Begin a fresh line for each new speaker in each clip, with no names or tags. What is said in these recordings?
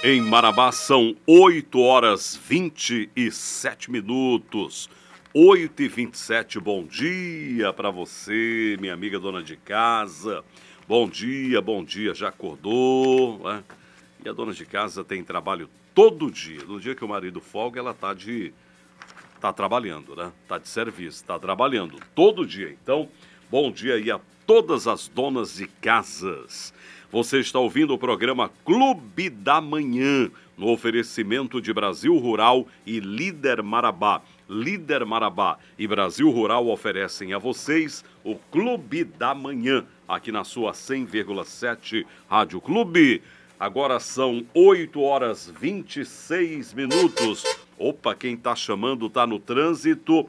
Em Marabá são 8 horas 27 minutos. 8h27, bom dia para você, minha amiga dona de casa. Bom dia, já acordou, né? E a dona de casa tem trabalho todo dia. No dia que o marido folga, ela tá trabalhando, né? Tá de serviço, tá trabalhando todo dia. Então, bom dia aí a todas as donas de casas. Você está ouvindo o programa Clube da Manhã, no oferecimento de Brasil Rural e Líder Marabá. Líder Marabá e Brasil Rural oferecem a vocês o Clube da Manhã, aqui na sua 100,7 Rádio Clube. Agora são 8 horas 26 minutos. Opa, quem tá chamando tá no trânsito,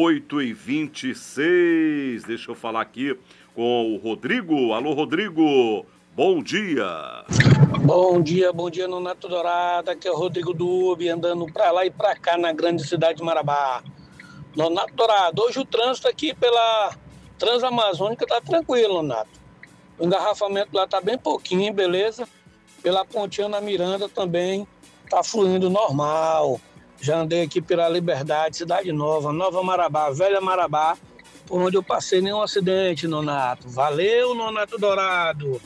8h26. Deixa eu falar aqui com o Rodrigo. Alô, Rodrigo. Bom dia.
Bom dia, Nonato Dourado. Aqui é o Rodrigo Dubi, andando pra lá e pra cá na grande cidade de Marabá. Nonato Dourado, hoje o trânsito aqui pela Transamazônica tá tranquilo, Nonato. O engarrafamento lá tá bem pouquinho, beleza? Pela pontinha na Miranda também tá fluindo normal. Já andei aqui pela Liberdade, Cidade Nova, Nova Marabá, Velha Marabá, por onde eu passei nenhum acidente, Nonato. Valeu, Nonato Dourado.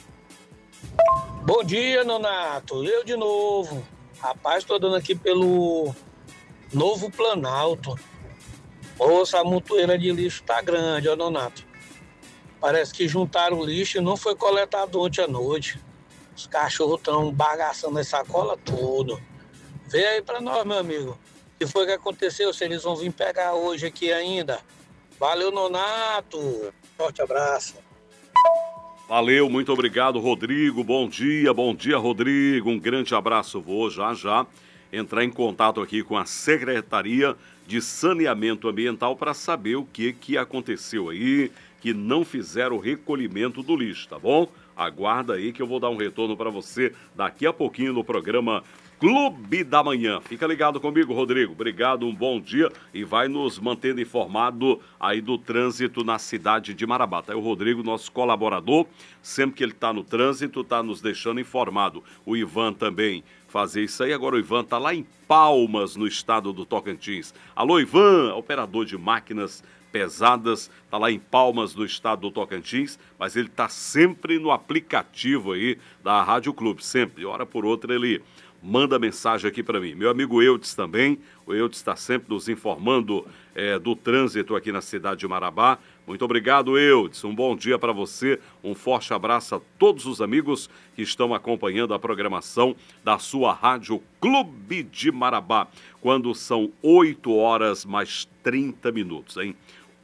Bom dia, Nonato. Eu de novo. Rapaz, estou dando aqui pelo Novo Planalto. Moça, a montoeira de lixo tá grande, ó, Nonato. Parece que juntaram o lixo e não foi coletado ontem à noite. Os cachorros estão bagaçando a sacola toda. Vê aí pra nós, meu amigo. O que foi que aconteceu? Se eles vão vir pegar hoje aqui ainda. Valeu, Nonato. Forte abraço.
Valeu, muito obrigado, Rodrigo. Bom dia, Rodrigo. Um grande abraço. Vou já entrar em contato aqui com a Secretaria de Saneamento Ambiental para saber o que aconteceu aí, que não fizeram o recolhimento do lixo, tá bom? Aguarda aí que eu vou dar um retorno para você daqui a pouquinho no programa Clube da Manhã. Fica ligado comigo, Rodrigo. Obrigado, um bom dia e vai nos mantendo informado aí do trânsito na cidade de Marabá. Tá aí o Rodrigo, nosso colaborador, sempre que ele está no trânsito, está nos deixando informado. O Ivan também fazer isso aí. Agora o Ivan está lá em Palmas, no estado do Tocantins. Alô, Ivan, operador de máquinas pesadas, está lá em Palmas, no estado do Tocantins, mas ele está sempre no aplicativo aí da Rádio Clube, sempre, hora por outra ele manda mensagem aqui para mim. Meu amigo Eudes também, o Eudes está sempre nos informando do trânsito aqui na cidade de Marabá. Muito obrigado, Eudes, um bom dia para você, um forte abraço a todos os amigos que estão acompanhando a programação da sua Rádio Clube de Marabá, quando são 8 horas mais 30 minutos, hein?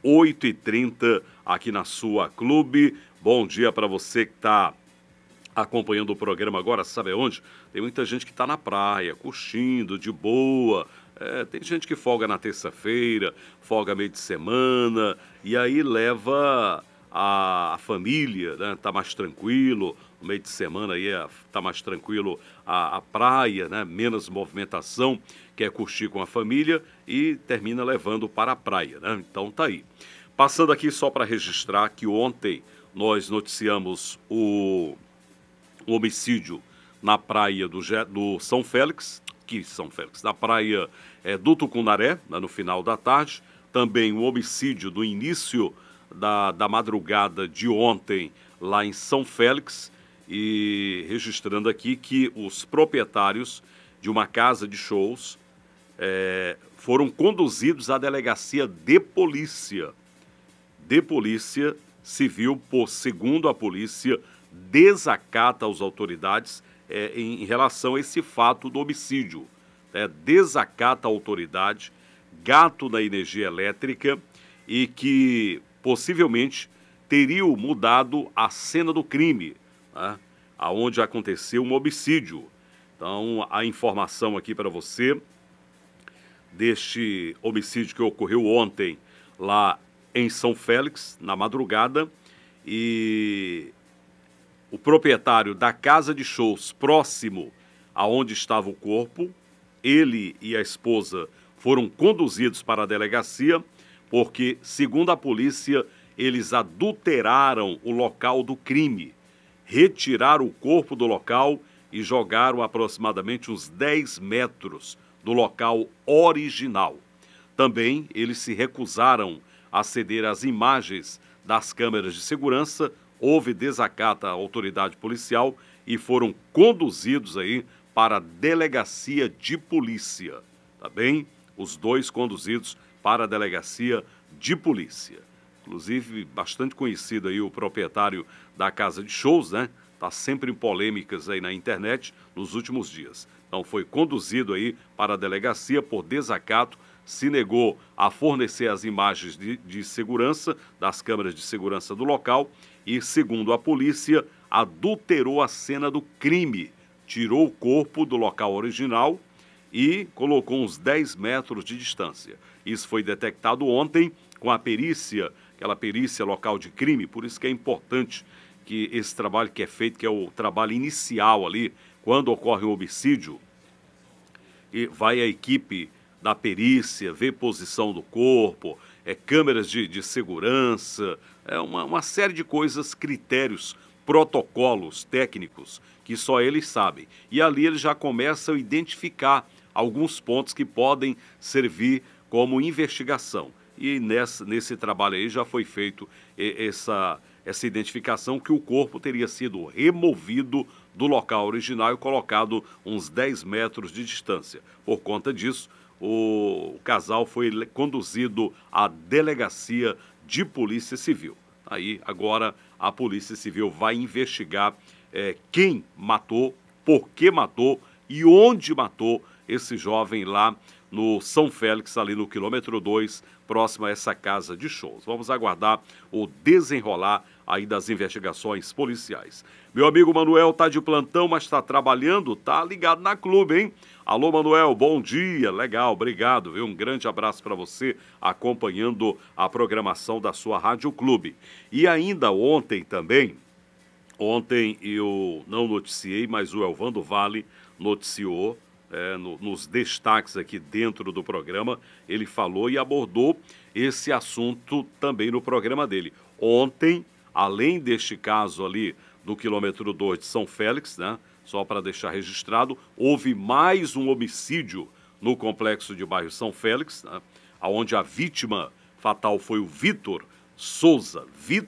8h30 aqui na sua Clube. Bom dia para você que está acompanhando o programa agora, sabe onde? Tem muita gente que está na praia, curtindo, de boa. Tem gente que folga na terça-feira, folga meio de semana, e aí leva a família, né? Tá mais tranquilo, no meio de semana aí tá mais tranquilo a praia, né? Menos movimentação, quer curtir com a família e termina levando para a praia, né? Então tá aí. Passando aqui só para registrar que ontem nós noticiamos o homicídio na praia do São Félix, na praia do Tucunaré, né, no final da tarde. Também o homicídio no início da madrugada de ontem, lá em São Félix. E registrando aqui que os proprietários de uma casa de shows foram conduzidos à delegacia de polícia civil por, segundo a polícia, desacata às autoridades em relação a esse fato do homicídio. Desacata a autoridade, gato na energia elétrica e que possivelmente teriam mudado a cena do crime, né, aonde aconteceu um homicídio. Então, a informação aqui para você deste homicídio que ocorreu ontem lá em São Félix, na madrugada, e o proprietário da casa de shows próximo aonde estava o corpo, ele e a esposa foram conduzidos para a delegacia porque, segundo a polícia, eles adulteraram o local do crime, retiraram o corpo do local e jogaram aproximadamente uns 10 metros do local original. Também eles se recusaram a ceder às imagens das câmeras de segurança, houve desacato à autoridade policial e foram conduzidos aí para a delegacia de polícia, tá bem? Os dois conduzidos para a delegacia de polícia. Inclusive, bastante conhecido aí o proprietário da casa de shows, né? Tá sempre em polêmicas aí na internet nos últimos dias. Então foi conduzido aí para a delegacia por desacato, se negou a fornecer as imagens de segurança, das câmeras de segurança do local e, segundo a polícia, adulterou a cena do crime, tirou o corpo do local original e colocou uns 10 metros de distância. Isso foi detectado ontem com a perícia, aquela perícia local de crime, por isso que é importante que esse trabalho que é feito, que é o trabalho inicial ali, quando ocorre um homicídio, e vai a equipe da perícia, ver posição do corpo, câmeras de segurança, uma série de coisas, critérios, protocolos técnicos que só eles sabem. E ali eles já começam a identificar alguns pontos que podem servir como investigação. E nesse trabalho aí já foi feito essa identificação que o corpo teria sido removido do local original e colocado uns 10 metros de distância. Por conta disso, o casal foi conduzido à delegacia de polícia civil. Aí agora a polícia civil vai investigar quem matou, por que matou e onde matou esse jovem lá no São Félix, ali no quilômetro 2, próximo a essa casa de shows. Vamos aguardar o desenrolar aí das investigações policiais. Meu amigo Manuel tá de plantão, mas está trabalhando, tá ligado na clube, hein? Alô, Manuel, bom dia, legal, obrigado, viu? Um grande abraço para você, acompanhando a programação da sua Rádio Clube. E ainda ontem também, ontem eu não noticiei, mas o Elvando Vale noticiou, nos destaques aqui dentro do programa, ele falou e abordou esse assunto também no programa dele. Ontem, além deste caso ali do quilômetro 2 de São Félix, né, só para deixar registrado, houve mais um homicídio no complexo de bairro São Félix, né, onde a vítima fatal foi o Vitor Souza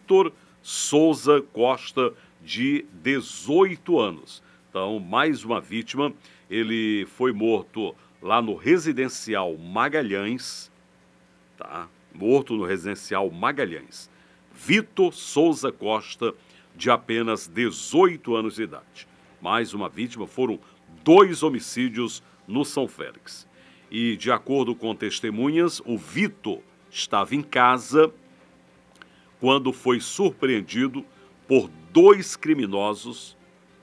Costa, de 18 anos. Então, mais uma vítima. Ele foi morto lá no Residencial Magalhães, tá? Morto no Residencial Magalhães. Vitor Souza Costa, de apenas 18 anos de idade. Mais uma vítima, foram 2 homicídios no São Félix. E, de acordo com testemunhas, o Vitor estava em casa quando foi surpreendido por 2 criminosos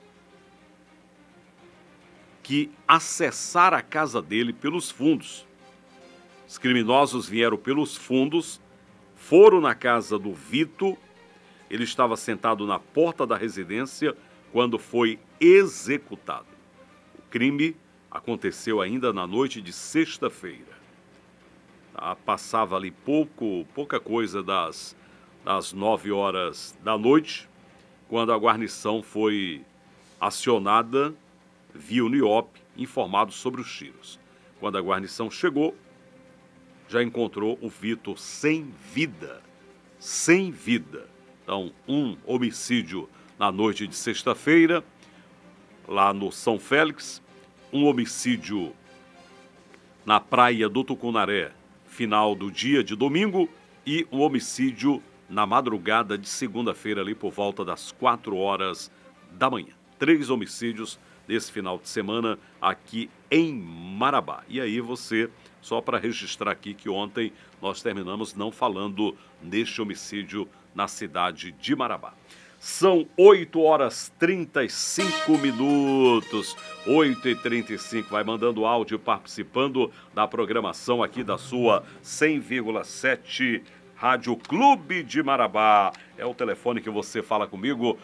que acessaram a casa dele pelos fundos. Os criminosos vieram pelos fundos, foram na casa do Vitor, ele estava sentado na porta da residência quando foi executado. O crime aconteceu ainda na noite de sexta-feira. Passava ali pouca coisa das 9 horas da noite, quando a guarnição foi acionada via Uniop, informado sobre os tiros. Quando a guarnição chegou, já encontrou o Vitor sem vida. Sem vida. Então, um homicídio na noite de sexta-feira, lá no São Félix, um homicídio na praia do Tucunaré, final do dia de domingo, e um homicídio na madrugada de segunda-feira, ali por volta das 4 horas da manhã. 3 homicídios nesse final de semana aqui em Marabá. E aí você, só para registrar aqui que ontem nós terminamos não falando neste homicídio na cidade de Marabá. São 8 horas 35 minutos, 8h35, vai mandando áudio, participando da programação aqui da sua 100,7 Rádio Clube de Marabá. É o telefone que você fala comigo,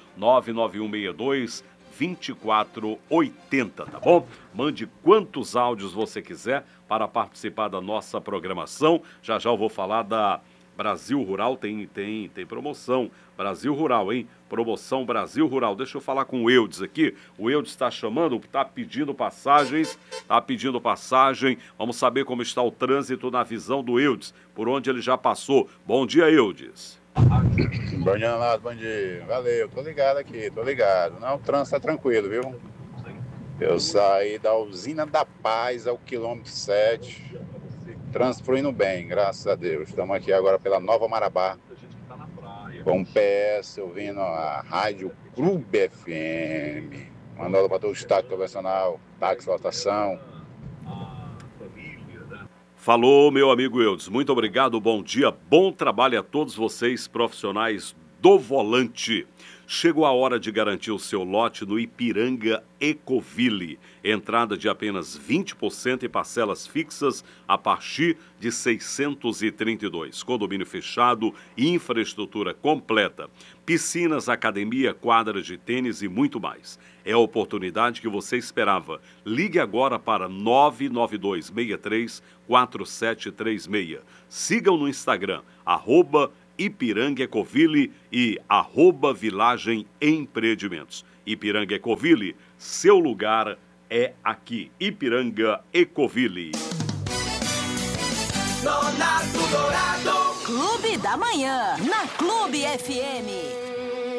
99162-2480, tá bom? Mande quantos áudios você quiser para participar da nossa programação. Já já eu vou falar da Brasil Rural tem promoção. Brasil Rural, hein? Promoção Brasil Rural. Deixa eu falar com o Eudes aqui. O Eudes está chamando, está pedindo passagens. Vamos saber como está o trânsito na visão do Eudes, por onde ele já passou. Bom dia, Eudes.
Bom dia, Renato, bom dia. Valeu, tô ligado aqui, tô ligado. Não, o trânsito tá tranquilo, viu? Eu saí da Usina da Paz ao quilômetro 7. Trânsito fluindo bem, graças a Deus. Estamos aqui agora pela Nova Marabá, com o PS, ouvindo a Rádio Clube FM. Mandando para todo o estado convencional, táxi, lotação.
Falou, meu amigo Eudes. Muito obrigado, bom dia, bom trabalho a todos vocês, profissionais do volante. Chegou a hora de garantir o seu lote no Ipiranga Ecoville. Entrada de apenas 20% e parcelas fixas a partir de 632. Condomínio fechado, infraestrutura completa. Piscinas, academia, quadras de tênis e muito mais. É a oportunidade que você esperava. Ligue agora para 992634736. Sigam no Instagram, @Ipiranga Ecoville e @Vilagem Empreendimentos. Ipiranga Ecoville, seu lugar é aqui. Ipiranga Ecoville.
Dourado. Clube da Manhã, na Clube FM.